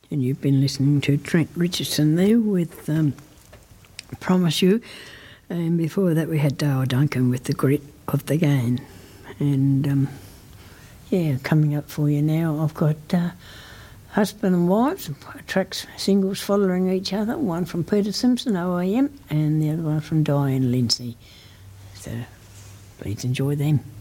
And you've been listening to Trent Richardson there with Promise You. And before that we had Dale Duncan with The Grit of the Game. And coming up for you now, I've got Husband and Wives, tracks, singles following each other, one from Peter Simpson, OAM, and the other one from Diane Lindsay. So please enjoy them.